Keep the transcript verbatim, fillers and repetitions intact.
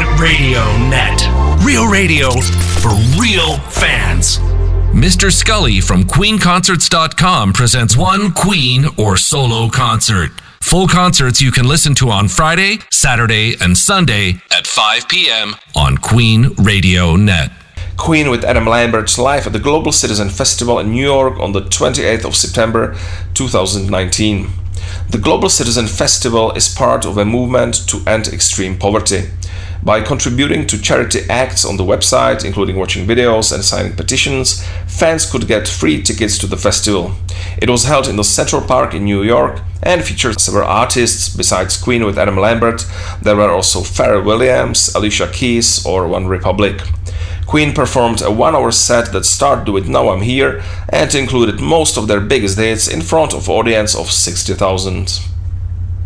Radio Net. Real radio for real fans. Mister Scully from Queen Concerts dot com presents one Queen or solo concert. Full concerts you can listen to on Friday, Saturday, and Sunday at five p.m. on Queen Radio Net. Queen with Adam Lambert live at the Global Citizen Festival in New York on the twenty-eighth of September two thousand nineteen. The Global Citizen Festival is part of a movement to end extreme poverty. By contributing to charity acts on the website, including watching videos and signing petitions, fans could get free tickets to the festival. It was held in the Central Park in New York and featured several artists. Besides Queen with Adam Lambert, there were also Pharrell Williams, Alicia Keys, or One Republic. Queen performed a one-hour set that started with Now I'm Here and included most of their biggest hits in front of an audience of sixty thousand.